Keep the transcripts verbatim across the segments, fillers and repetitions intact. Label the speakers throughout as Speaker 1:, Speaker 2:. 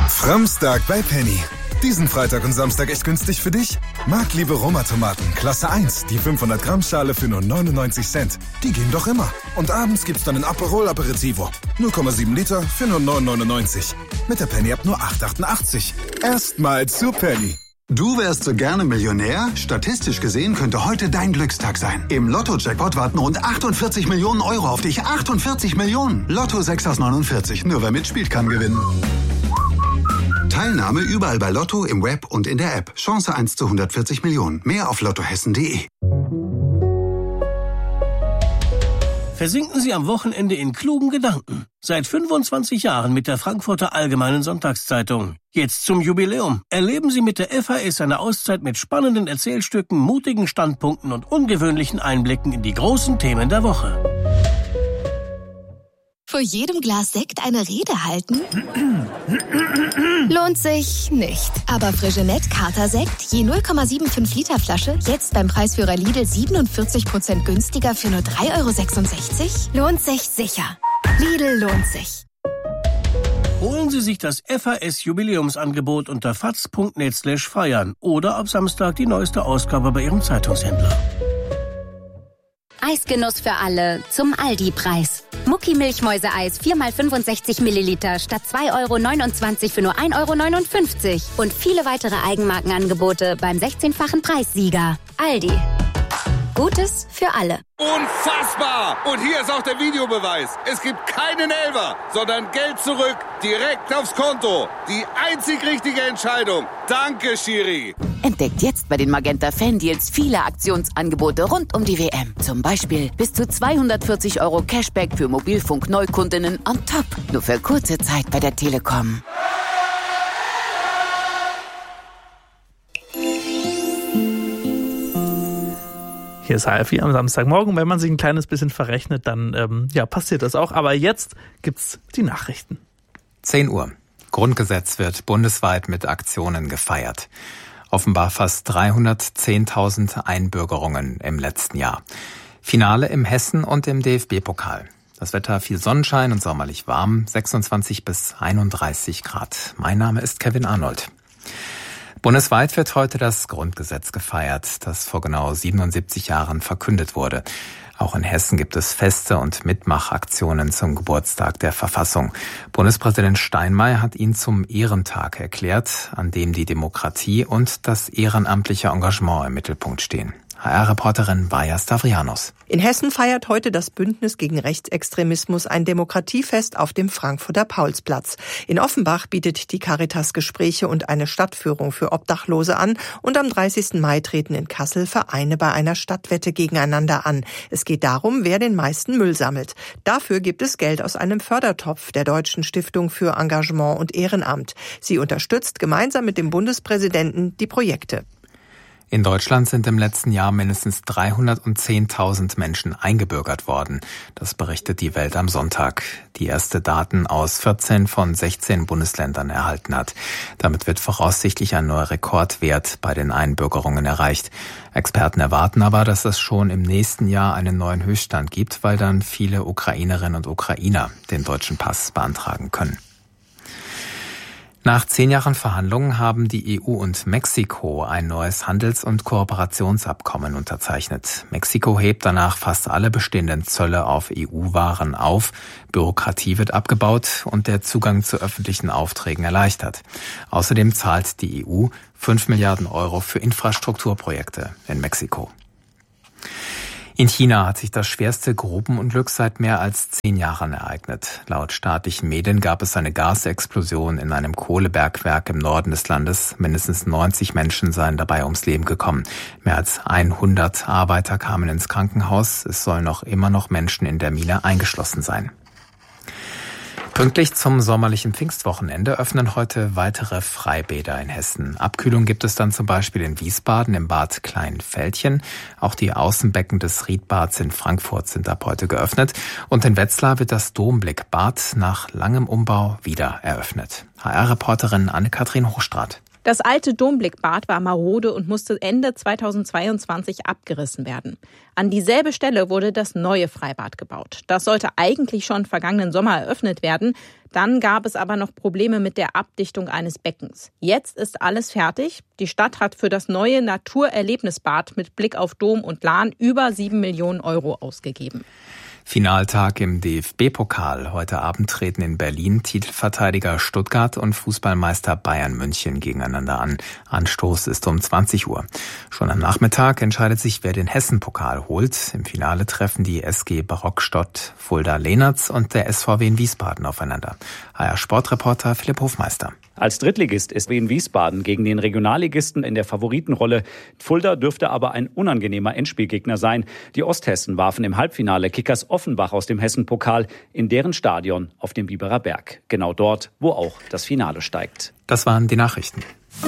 Speaker 1: Framstag bei Penny. Diesen Freitag und Samstag echt günstig für dich? Marktliebe Roma-Tomaten, Klasse eins, die fünfhundert Gramm Schale für nur neunundneunzig Cent. Die gehen doch immer. Und abends gibt's dann ein Aperol Aperitivo. null Komma sieben Liter für nur neun neunundneunzig. Mit der Penny-App nur acht achtundachtzig. Erstmal zu Penny.
Speaker 2: Du wärst so gerne Millionär? Statistisch gesehen könnte heute dein Glückstag sein. Im Lotto-Jackpot warten rund achtundvierzig Millionen Euro auf dich. achtundvierzig Millionen! Lotto sechs aus neunundvierzig. Nur wer mitspielt, kann gewinnen. Teilnahme überall bei Lotto, im Web und in der App. Chance eins zu hundertvierzig Millionen. Mehr auf lottohessen punkt de.
Speaker 3: Versinken Sie am Wochenende in klugen Gedanken. Seit fünfundzwanzig Jahren mit der Frankfurter Allgemeinen Sonntagszeitung. Jetzt zum Jubiläum. Erleben Sie mit der F A S eine Auszeit mit spannenden Erzählstücken, mutigen Standpunkten und ungewöhnlichen Einblicken in die großen Themen der Woche.
Speaker 4: Vor jedem Glas Sekt eine Rede halten? Lohnt sich nicht. Aber Frigenet Kater-Sekt, je null Komma fünfundsiebzig Liter Flasche, jetzt beim Preisführer Lidl siebenundvierzig Prozent günstiger für nur drei Euro sechsundsechzig? Lohnt sich sicher. Lidl lohnt sich.
Speaker 3: Holen Sie sich das F A S-Jubiläumsangebot unter faz punkt net slash feiern oder ab Samstag die neueste Ausgabe bei Ihrem Zeitungshändler.
Speaker 5: Eisgenuss für alle zum Aldi-Preis. Mucki-Milchmäuse-Eis vier mal fünfundsechzig Milliliter statt zwei Euro neunundzwanzig für nur ein Euro neunundfünfzig. Und viele weitere Eigenmarkenangebote beim sechzehnfachen Preissieger. Aldi. Gutes für alle.
Speaker 6: Unfassbar! Und hier ist auch der Videobeweis. Es gibt keinen Elfer, sondern Geld zurück, direkt aufs Konto. Die einzig richtige Entscheidung. Danke, Schiri.
Speaker 7: Entdeckt jetzt bei den Magenta Fan-Deals viele Aktionsangebote rund um die W M. Zum Beispiel bis zu zweihundertvierzig Euro Cashback für Mobilfunk-Neukundinnen on top. Nur für kurze Zeit bei der Telekom.
Speaker 8: Hier ist H F vier am Samstagmorgen. Wenn man sich ein kleines bisschen verrechnet, dann ähm, ja, passiert das auch. Aber jetzt gibt's die Nachrichten.
Speaker 9: zehn Uhr. Grundgesetz wird bundesweit mit Aktionen gefeiert. Offenbar fast dreihundertzehntausend Einbürgerungen im letzten Jahr. Finale im Hessen- und im D F B-Pokal. Das Wetter viel Sonnenschein und sommerlich warm, sechsundzwanzig bis einunddreißig Grad. Mein Name ist Kevin Arnold. Bundesweit wird heute das Grundgesetz gefeiert, das vor genau siebenundsiebzig Jahren verkündet wurde. Auch in Hessen gibt es Feste und Mitmachaktionen zum Geburtstag der Verfassung. Bundespräsident Steinmeier hat ihn zum Ehrentag erklärt, an dem die Demokratie und das ehrenamtliche Engagement im Mittelpunkt stehen. H R-Reporterin Vaja Stavrianos.
Speaker 10: In Hessen feiert heute das Bündnis gegen Rechtsextremismus ein Demokratiefest auf dem Frankfurter Paulsplatz. In Offenbach bietet die Caritas Gespräche und eine Stadtführung für Obdachlose an. Und am dreißigsten Mai treten in Kassel Vereine bei einer Stadtwette gegeneinander an. Es geht darum, wer den meisten Müll sammelt. Dafür gibt es Geld aus einem Fördertopf der Deutschen Stiftung für Engagement und Ehrenamt. Sie unterstützt gemeinsam mit dem Bundespräsidenten die Projekte.
Speaker 9: In Deutschland sind im letzten Jahr mindestens dreihundertzehntausend Menschen eingebürgert worden. Das berichtet die Welt am Sonntag, die erste Daten aus vierzehn von sechzehn Bundesländern erhalten hat. Damit wird voraussichtlich ein neuer Rekordwert bei den Einbürgerungen erreicht. Experten erwarten aber, dass es schon im nächsten Jahr einen neuen Höchststand gibt, weil dann viele Ukrainerinnen und Ukrainer den deutschen Pass beantragen können. Nach zehn Jahren Verhandlungen haben die E U und Mexiko ein neues Handels- und Kooperationsabkommen unterzeichnet. Mexiko hebt danach fast alle bestehenden Zölle auf E U-Waren auf, Bürokratie wird abgebaut und der Zugang zu öffentlichen Aufträgen erleichtert. Außerdem zahlt die E U fünf Milliarden Euro für Infrastrukturprojekte in Mexiko. In China hat sich das schwerste Grubenunglück seit mehr als zehn Jahren ereignet. Laut staatlichen Medien gab es eine Gasexplosion in einem Kohlebergwerk im Norden des Landes. Mindestens neunzig Menschen seien dabei ums Leben gekommen. Mehr als hundert Arbeiter kamen ins Krankenhaus. Es sollen noch immer noch Menschen in der Mine eingeschlossen sein. Pünktlich zum sommerlichen Pfingstwochenende öffnen heute weitere Freibäder in Hessen. Abkühlung gibt es dann zum Beispiel in Wiesbaden im Bad Kleinfeldchen. Auch die Außenbecken des Riedbads in Frankfurt sind ab heute geöffnet. Und in Wetzlar wird das Domblickbad nach langem Umbau wieder eröffnet. H R-Reporterin Anne-Kathrin Hochstraat.
Speaker 11: Das alte Domblickbad war marode und musste Ende zweitausendzweiundzwanzig abgerissen werden. An dieselbe Stelle wurde das neue Freibad gebaut. Das sollte eigentlich schon vergangenen Sommer eröffnet werden. Dann gab es aber noch Probleme mit der Abdichtung eines Beckens. Jetzt ist alles fertig. Die Stadt hat für das neue Naturerlebnisbad mit Blick auf Dom und Lahn über sieben Millionen Euro ausgegeben.
Speaker 9: Finaltag im D F B-Pokal. Heute Abend treten in Berlin Titelverteidiger Stuttgart und Fußballmeister Bayern München gegeneinander an. Anstoß ist um zwanzig Uhr. Schon am Nachmittag entscheidet sich, wer den Hessen-Pokal holt. Im Finale treffen die S G Barockstadt Fulda-Lehnertz und der S V W in Wiesbaden aufeinander. H R-Sportreporter Philipp Hofmeister.
Speaker 12: Als Drittligist ist Wien Wiesbaden gegen den Regionalligisten in der Favoritenrolle. Fulda dürfte aber ein unangenehmer Endspielgegner sein. Die Osthessen warfen im Halbfinale Kickers Offenbach aus dem Hessen-Pokal in deren Stadion auf dem Biberer Berg. Genau dort, wo auch das Finale steigt.
Speaker 9: Das waren die Nachrichten.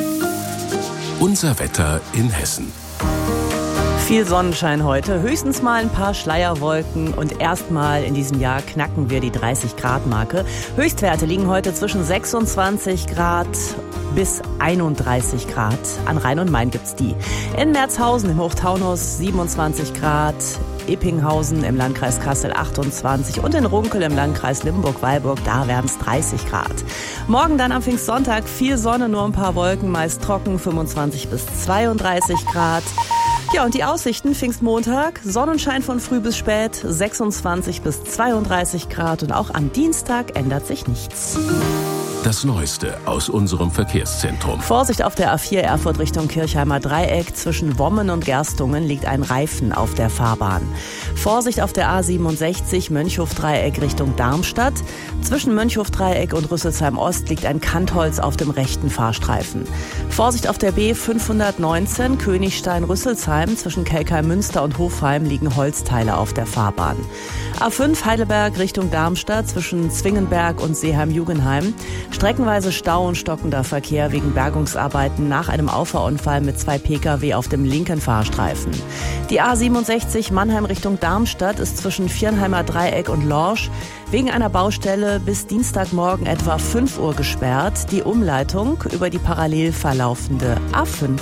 Speaker 13: Unser Wetter in Hessen.
Speaker 14: Viel Sonnenschein heute, höchstens mal ein paar Schleierwolken und erstmal in diesem Jahr knacken wir die dreißig Grad Marke. Höchstwerte liegen heute zwischen sechsundzwanzig Grad bis einunddreißig Grad. An Rhein und Main gibt's die. In Merzhausen im Hochtaunus siebenundzwanzig Grad, Eppinghausen im Landkreis Kassel achtundzwanzig und in Runkel im Landkreis Limburg-Weilburg, da werden es dreißig Grad. Morgen dann am Pfingstsonntag viel Sonne, nur ein paar Wolken, meist trocken, fünfundzwanzig bis zweiunddreißig Grad. Ja, und die Aussichten, Pfingstmontag, Sonnenschein von früh bis spät, sechsundzwanzig bis zweiunddreißig Grad und auch am Dienstag ändert sich nichts.
Speaker 13: Das Neueste aus unserem Verkehrszentrum.
Speaker 14: Vorsicht auf der A vier Erfurt Richtung Kirchheimer Dreieck. Zwischen Wommen und Gerstungen liegt ein Reifen auf der Fahrbahn. Vorsicht auf der A siebenundsechzig Mönchhof-Dreieck Richtung Darmstadt. Zwischen Mönchhof-Dreieck und Rüsselsheim Ost liegt ein Kantholz auf dem rechten Fahrstreifen. Vorsicht auf der B fünfhundertneunzehn Königstein-Rüsselsheim. Zwischen Kelkheim-Münster und Hofheim liegen Holzteile auf der Fahrbahn. A fünf Heidelberg Richtung Darmstadt. Zwischen Zwingenberg und Seeheim-Jugenheim. Streckenweise Stau und stockender Verkehr wegen Bergungsarbeiten nach einem Auffahrunfall mit zwei Pkw auf dem linken Fahrstreifen. Die A siebenundsechzig Mannheim Richtung Darmstadt ist zwischen Viernheimer Dreieck und Lorsch wegen einer Baustelle bis Dienstagmorgen etwa fünf Uhr gesperrt. Die Umleitung über die parallel verlaufende A fünf.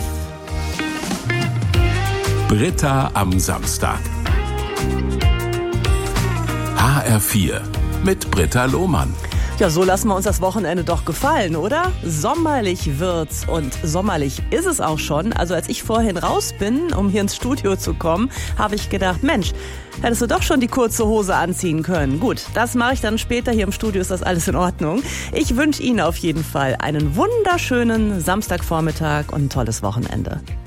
Speaker 13: Britta am Samstag. H R vier mit Britta Lohmann.
Speaker 14: Ja, so lassen wir uns das Wochenende doch gefallen, oder? Sommerlich wird's und sommerlich ist es auch schon. Also als ich vorhin raus bin, um hier ins Studio zu kommen, habe ich gedacht, Mensch, hättest du doch schon die kurze Hose anziehen können. Gut, das mache ich dann später. Hier im Studio ist das alles in Ordnung. Ich wünsche Ihnen auf jeden Fall einen wunderschönen Samstagvormittag und ein tolles Wochenende.